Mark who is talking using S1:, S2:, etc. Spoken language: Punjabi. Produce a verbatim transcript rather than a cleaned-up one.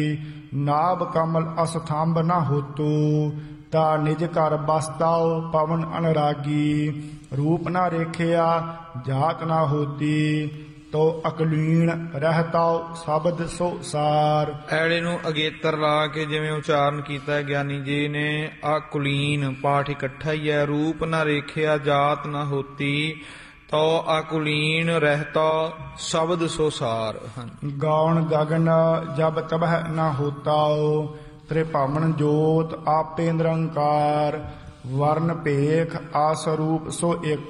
S1: ਨਾਭ ਕਮਲ ਅਸਥੰਭ ਨ ਹੋਤੂ, ਤਾ ਨਿਜ ਘਰ ਬਸਤਾਉ ਪਵਨ ਅਨਰਾਗੀ। ਰੂਪ ਨ ਰੇਖਿਆ ਜਾਤ ਨ ਹੋਤੀ, ਤੋ ਅਕਲੀਣ ਰਹਿਤਾਉ ਸ਼ਬਦ ਸੋ ਸਾਰ।
S2: ਐੜੇ ਨੂੰ ਅਗੇਤਰ ਲਾ ਕੇ ਜਿਵੇਂ ਉਚਾਰਨ ਕੀਤਾ ਹੈ ਗਿਆਨੀ ਜੀ ਨੇ, ਅਕੁਲੀਨ ਪਾਠ ਇਕੱਠਾ ਹੀ ਹੈ। ਰੂਪ ਨ ਰੇਖਿਆ ਜਾਤ ਨ ਹੋਤੀ, ਤੋ ਅਕੁਲੀਨ ਰਹਿਤਾ ਸ਼ਬਦ ਸੋ ਸਾਰ।
S1: ਗੌਣ ਗਗਨ ਜਬ ਤਬਹ ਨ ਹੋਤਾਉ, ਤ੍ਰਿਭਾਵਨ ਜੋਤ ਆਪੇ ਨਿਰੰਕਾਰ। ਵਰਨ ਭੇਖ ਆਸਰੂਪ ਸੋ ਏਕ